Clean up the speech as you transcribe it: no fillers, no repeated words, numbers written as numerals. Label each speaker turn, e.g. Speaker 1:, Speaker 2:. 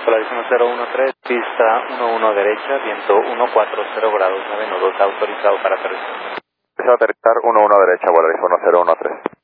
Speaker 1: Polarísimo 013, pista 11 derecha, viento 140 grados, 9 nudos, autorizado para aterrizar.
Speaker 2: Empezó a aterrizar 11 derecha, Polarísimo 1013.